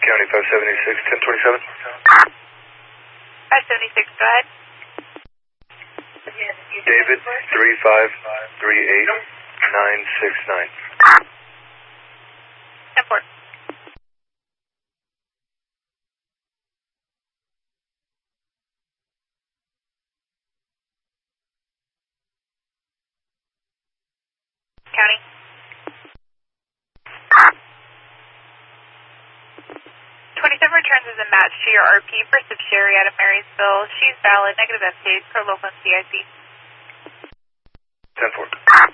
County 576, 1027. 576, go ahead. David, 3538969. 10-4. County. 27 returns as a match to your RP for subsidiary out of Marysville. She's valid, negative FTAs per local CIC. 10-4.